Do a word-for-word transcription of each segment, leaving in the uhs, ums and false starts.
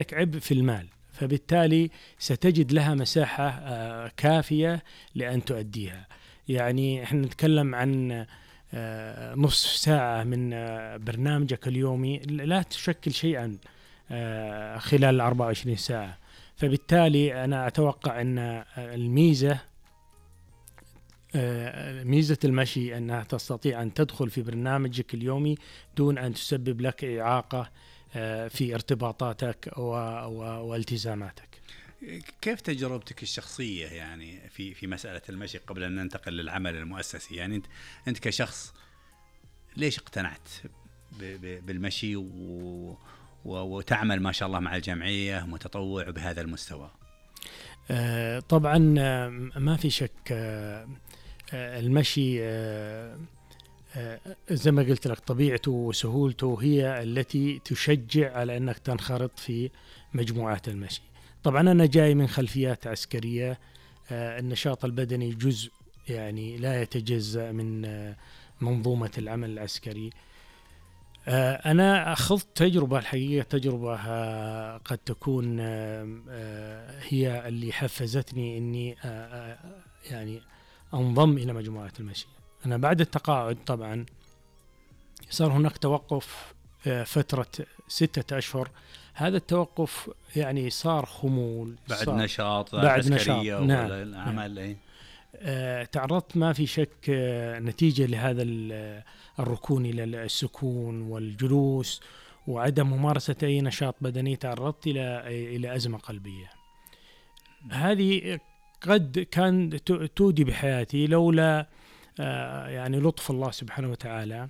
عبء في المال، فبالتالي ستجد لها مساحة آه، كافية لأن تؤديها. يعني احنا نتكلم عن آه، نصف ساعة من آه، برنامجك اليومي لا تشكل شيئا آه، خلال أربعة وعشرين ساعة. فبالتالي أنا أتوقع أن الميزة آه، ميزة المشي أنها تستطيع أن تدخل في برنامجك اليومي دون أن تسبب لك إعاقة آه، في ارتباطاتك و- و- والتزاماتك. كيف تجربتك الشخصية يعني في في مسألة المشي قبل أن ننتقل للعمل المؤسسي؟ يعني أنت أنت كشخص ليش اقتنعت ب- ب- بالمشي و و- وتعمل ما شاء الله مع الجمعية متطوع بهذا المستوى؟ آه، طبعا آه، ما في شك آه، آه، المشي آه، آه، زي ما قلت لك طبيعته وسهولته هي التي تشجع على أنك تنخرط في مجموعات المشي. طبعا أنا جاي من خلفيات عسكرية، آه، النشاط البدني جزء يعني لا يتجزأ من آه، منظومة العمل العسكري. آه، أنا أخذت تجربة الحقيقة تجربة آه، قد تكون آه، آه، هي اللي حفزتني إني آه، آه، يعني أنضم إلى مجموعة المشي. أنا بعد التقاعد طبعا صار هناك توقف آه، فترة ستة أشهر. هذا التوقف يعني صار خمول بعد صار نشاط بعد نشاط. العسكرية نعم, والعمل. نعم. إيه؟ آه، تعرضت ما في شك آه، نتيجة لهذا ال- الركون إلى السكون والجلوس وعدم ممارسة أي نشاط بدني، تعرضت إلى إلى أزمة قلبية. هذه قد كان ت- تودي بحياتي لولا آه، يعني لطف الله سبحانه وتعالى.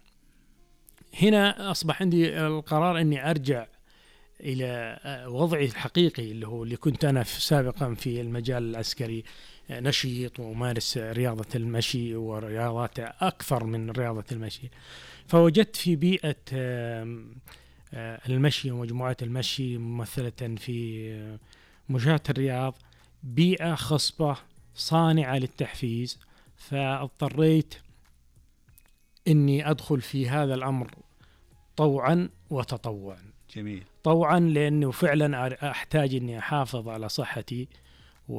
هنا أصبح عندي القرار أني أرجع إلى آه، وضعي الحقيقي اللي هو اللي كنت أنا في سابقا في المجال العسكري، آه، نشيط ومارس رياضة المشي ورياضات أكثر من رياضة المشي. فوجدت في بيئة آم، آه، المشي ومجموعات المشي ممثلة في آه، مجاهة الرياض بيئة خصبة صانعة للتحفيز، فاضطريت إني أدخل في هذا الأمر طوعا وتطوعا. جميل. طوعا لأنه فعلا أحتاج أني أحافظ على صحتي و...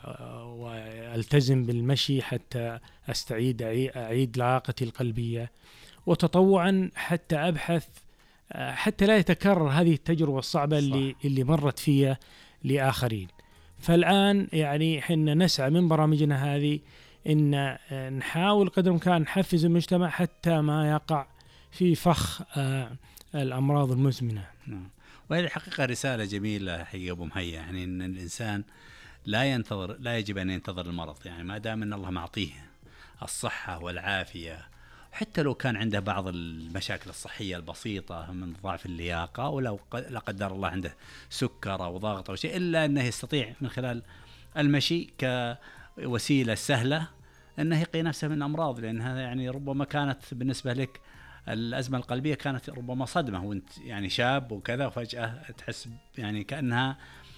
والتزم بالمشي حتى أستعيد أعيد لياقتي القلبية، وتطوعا حتى أبحث حتى لا يتكرر هذه التجربة الصعبة اللي, اللي مرت فيها لآخرين. فالآن يعني حنا نسعى من برامجنا هذه إن نحاول قدر الإمكان نحفز المجتمع حتى ما يقع في فخ الأمراض المزمنة. نعم. وهذه حقيقة رسالة جميلة حقيقة أبو مهيا، يعني إن الإنسان لا ينتظر لا يجب أن ينتظر المرض، يعني ما دام أن الله معطيه الصحة والعافية، حتى لو كان عنده بعض المشاكل الصحية البسيطة من ضعف اللياقة أو لو لا قدر الله عنده سكر أو ضغط أو شيء، إلا أنه يستطيع من خلال المشي كوسيلة سهلة أنه يقي نفسه من الأمراض، لأن هذا يعني ربما كانت بالنسبة لك الأزمة القلبية كانت ربما صدمة وانت يعني شاب وكذا، وفجأة تحس يعني كأنها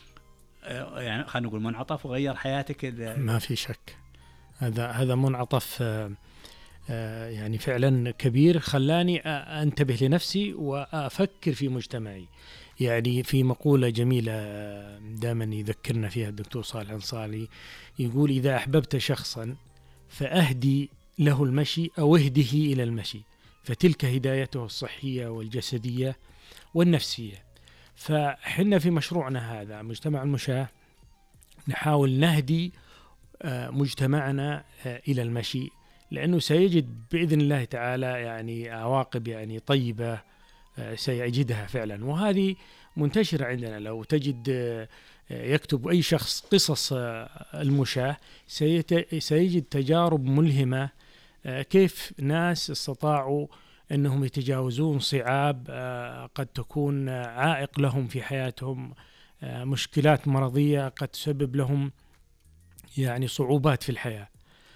يعني خلينا نقول منعطف وغير حياتك. ما في شك هذا هذا منعطف يعني فعلا كبير، خلاني أنتبه لنفسي وأفكر في مجتمعي. يعني في مقولة جميلة دائما يذكرنا فيها الدكتور صالح الأنصاري، يقول: إذا أحببت شخصا فأهدي له المشي أو اهده إلى المشي، فتلك هدايته الصحية والجسدية والنفسية. فحنا في مشروعنا هذا مجتمع المشاة نحاول نهدي مجتمعنا إلى المشي، لأنه سيجد بإذن الله تعالى يعني عواقب يعني طيبة سيجدها فعلا. وهذه منتشرة عندنا، لو تجد يكتب أي شخص قصص المشاة سيجد تجارب ملهمة، كيف ناس استطاعوا أنهم يتجاوزون صعاب قد تكون عائق لهم في حياتهم، مشكلات مرضية قد تسبب لهم يعني صعوبات في الحياة.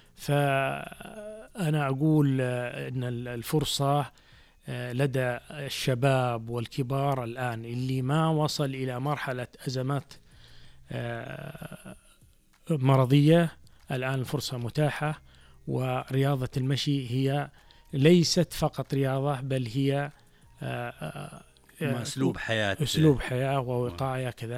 فأنا أقول أن الفرصة لدى الشباب والكبار الآن اللي ما وصل إلى مرحلة أزمات مرضية، الآن الفرصة متاحة. ورياضة المشي هي ليست فقط رياضة، بل هي أسلوب حياة أسلوب حياة ووقاية كذا.